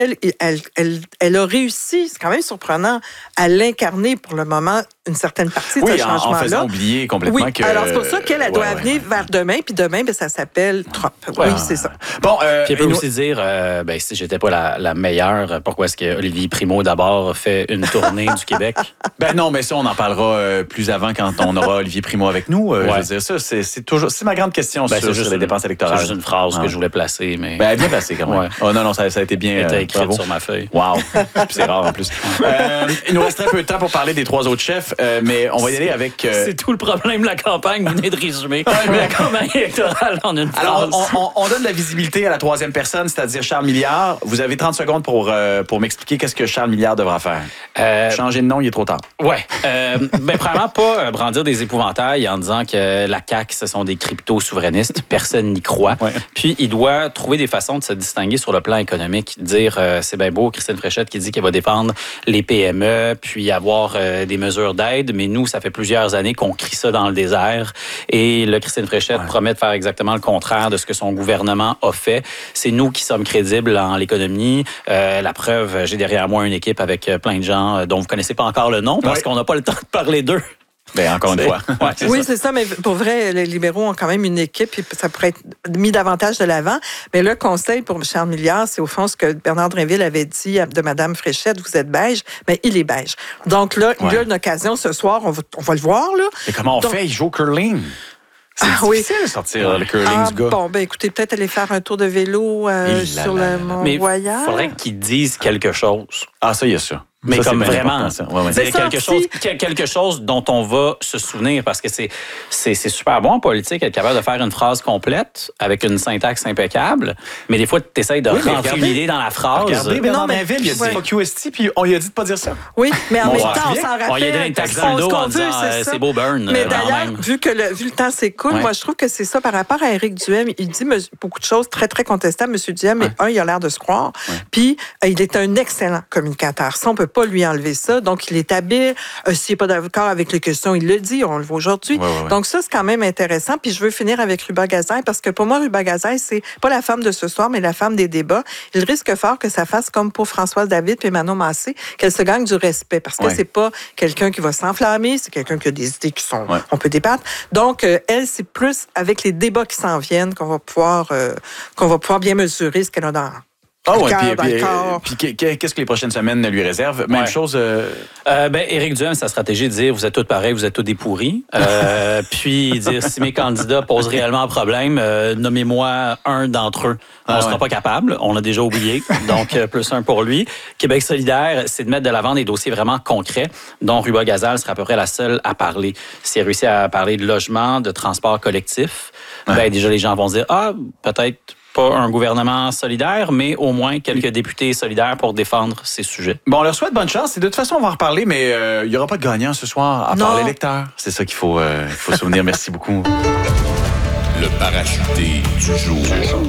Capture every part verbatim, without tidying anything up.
Elle, elle, elle, elle a réussi, c'est quand même surprenant, à l'incarner pour le moment une certaine partie de oui, ce changement-là. Oui, en faisant oublier complètement oui, que... alors c'est pour ça qu'elle elle doit ouais, venir ouais. vers demain, puis demain, ben, ça s'appelle Trump. Ouais. Oui, c'est ça. Bon, euh, puis elle peut nous... aussi dire, euh, ben, si j'étais pas la, la meilleure, pourquoi est-ce que Olivier Primo, d'abord, fait une tournée du Québec? Ben non, mais ça, on en parlera euh, plus avant quand on aura Olivier Primo avec nous. Euh, ouais. Je veux dire, ça, c'est, c'est toujours... C'est ma grande question ben, sur, sur les une, dépenses électorales. C'est juste une phrase ah. que je voulais placer, mais... Ben, bien placée, quand même. Ouais. Oh non, non, ça, ça a été bien... Elle était euh, écrite bravo. sur ma feuille. Wow. C'est rare, en plus. euh, il nous reste très peu de temps pour parler des trois autres chefs, euh, mais on va y aller avec... Euh... C'est tout le problème de la campagne, vous venez de résumer. La campagne électorale en une phrase. Alors, on, on, on donne la visibilité à la troisième personne, c'est-à-dire Charles Milliard. Vous avez trente secondes pour, euh, pour m'expliquer qu'est-ce que Charles Milliard devra faire. Euh, Changer de nom, il est trop tard. Oui. Euh, ben, premièrement, pas brandir des épouvantails en disant que la C A Q, ce sont des crypto-souverainistes. Personne n'y croit. Ouais. Puis, il doit trouver des façons de se distinguer sur le plan économique. Dire, euh, c'est bien beau, Christine Fréchette qui dit qu'elle va défendre les P M E, puis avoir euh, des mesures d'aide. Mais nous, ça fait plusieurs années qu'on crie ça dans le désert. Et là, Christine Fréchette ouais. promet de faire exactement le contraire de ce que son gouvernement a fait. C'est nous qui sommes crédibles en l'économie. Euh, la preuve, j'ai derrière moi une équipe avec plein de gens dont vous ne connaissez pas encore le nom parce ouais. qu'on n'a pas le temps de parler d'eux. Bien, encore c'est, une fois. Ouais, c'est oui, ça. c'est ça, mais pour vrai, les libéraux ont quand même une équipe et ça pourrait être mis davantage de l'avant. Mais le conseil pour Charles Milliard, c'est au fond ce que Bernard Drinville avait dit de Mme Fréchette, vous êtes beige, mais il est beige. Donc là, ouais. il y a une occasion ce soir, on va, on va le voir. Là. Et comment on Donc, fait? Il joue au curling. C'est ah, difficile oui. de sortir ouais. le curling ah, du gars. Bon, ben écoutez, peut-être aller faire un tour de vélo euh, sur le Mont-Royal. Il faudrait qu'il dise quelque chose. Ah, ça, il y a ça. Mais ça, comme vraiment, ouais, ouais. c'est quelque chose, quelque chose dont on va se souvenir parce que c'est, c'est, c'est super bon en politique être capable de faire une phrase complète avec une syntaxe impeccable, mais des fois, tu essaies de oui, rentrer l'idée dans la phrase. Regardez, Bernard Drinville, il a dit ouais. fuck U S T, puis on lui a dit de pas dire ça. Oui, mais en bon, même ouais. temps, on s'en rappelle. On lui a donné une taxe dans le dos en disant c'est, c'est beau burn. Mais d'ailleurs, vu que le, vu le temps s'écoule, ouais. moi, je trouve que c'est ça par rapport à Éric Duhem. Il dit beaucoup de choses très, très contestables, M. Duhem, mais un, il a l'air de se croire, puis il est un excellent communicateur. Ça, on peut pas lui enlever ça. Donc, il est habile. Euh, s'il n'est pas d'accord avec les questions, il le dit. On le voit aujourd'hui. Ouais, ouais, ouais. Donc, ça, c'est quand même intéressant. Puis, je veux finir avec Ruba Gazaille parce que pour moi, Ruba Gazaille, c'est pas la femme de ce soir, mais la femme des débats. Il risque fort que ça fasse comme pour Françoise David et Manon Massé, qu'elle se gagne du respect parce que ouais. c'est pas quelqu'un qui va s'enflammer, c'est quelqu'un qui a des idées qui sont... Ouais. On peut débattre. Donc, euh, elle, c'est plus avec les débats qui s'en viennent qu'on va pouvoir, euh, qu'on va pouvoir bien mesurer ce qu'elle a dans... Ah oui, puis, puis, puis qu'est-ce que les prochaines semaines lui réservent? Même ouais. chose... Euh... Euh, ben, Éric Duhem, sa stratégie de dire « vous êtes tous pareils, vous êtes tous des pourris euh, ». Puis dire « si mes candidats posent réellement un problème, euh, nommez-moi un d'entre eux ». On ne ah, sera ouais. pas capable, on l'a déjà oublié, donc euh, plus un pour lui. Québec solidaire, c'est de mettre de l'avant des dossiers vraiment concrets, dont Ruba Gazal sera à peu près la seule à parler. Si elle réussit à parler de logement, de transport collectif, ouais. ben, déjà les gens vont se dire « ah, peut-être... » pas un gouvernement solidaire, mais au moins quelques députés solidaires pour défendre ces sujets. Bon, on leur souhaite bonne chance. Et de toute façon, on va en reparler, mais il euh, n'y aura pas de gagnant ce soir, à non. part l'électeur. C'est ça qu'il faut, euh, faut souvenir. Merci beaucoup. Le parachuté du jour.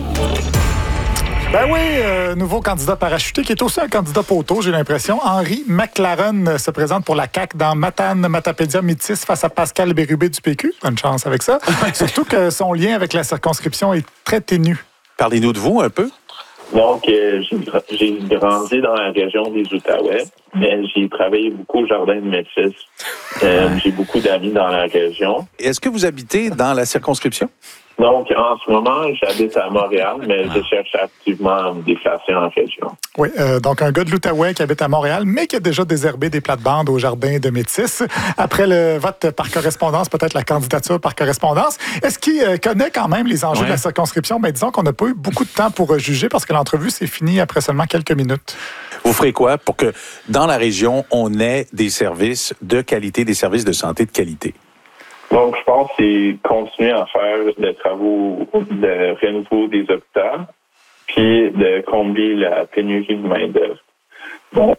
Ben oui, euh, nouveau candidat parachuté qui est aussi un candidat poteau, j'ai l'impression. Henri McLaren se présente pour la C A Q dans Matane, Matapédia, Métis face à Pascal Bérubé du P Q. Bonne chance avec ça. Surtout que son lien avec la circonscription est très ténu. Parlez-nous de vous un peu. Donc, euh, j'ai, j'ai grandi dans la région des Outaouais, mais j'ai travaillé beaucoup au Jardin de Métis. Euh, j'ai beaucoup d'amis dans la région. Est-ce que vous habitez dans la circonscription? Donc, en ce moment, j'habite à Montréal, mais je cherche activement à me déplacer en région. Oui, euh, donc un gars de l'Outaouais qui habite à Montréal, mais qui a déjà désherbé des plates-bandes au Jardin de Métis. Après le vote par correspondance, peut-être la candidature par correspondance, est-ce qu'il euh, connaît quand même les enjeux ouais. de la circonscription? Mais disons qu'on n'a pas eu beaucoup de temps pour juger parce que l'entrevue s'est finie après seulement quelques minutes. Vous ferez quoi pour que, dans la région, on ait des services de qualité, des services de santé de qualité? Donc, je pense que c'est continuer à faire des travaux de renouveau des hôpitaux, puis de combler la pénurie de main-d'œuvre. Bon.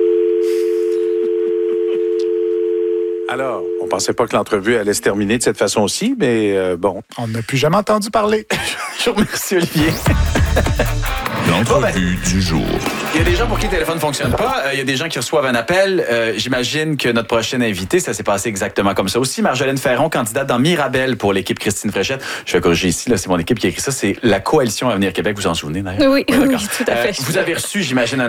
Alors, on ne pensait pas que l'entrevue allait se terminer de cette façon aussi, mais euh, bon. On n'a plus jamais entendu parler. Je vous remercie, Olivier. L'entrevue du jour. Il y a des gens pour qui le téléphone ne fonctionne pas. Il y a des gens qui reçoivent un appel. Euh, j'imagine que notre prochaine invitée, ça s'est passé exactement comme ça aussi. Marjolaine Ferron, candidate dans Mirabel pour l'équipe Christine Fréchette. Je vais corriger ici, là, c'est mon équipe qui a écrit ça. C'est la Coalition Avenir Québec. Vous en souvenez d'ailleurs? Oui, oui, oui, oui, tout à fait. Euh, vous avez reçu, j'imagine, un